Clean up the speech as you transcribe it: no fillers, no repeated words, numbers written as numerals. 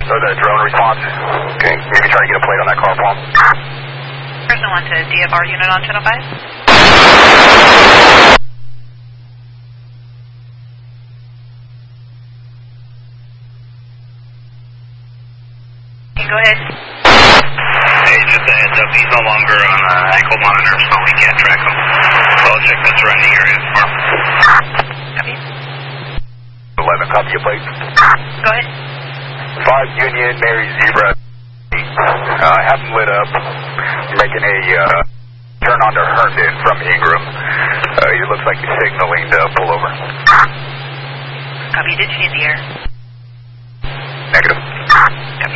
So the drone response. Okay, maybe try to get a plate on that car for him. Person 1 to DFR unit on channel 5. Go ahead. Hey, just a heads up, he's no longer on ankle monitor, so we can't track him. So I'll check the surrounding area for him. Copy. 11, copy your plate. Go ahead. 5 Union, Mary Zebra. Have him lit up. Making a turn onto Herndon from Ingram. It looks like he's signaling to pull over. Copy. Did you need the air? Negative.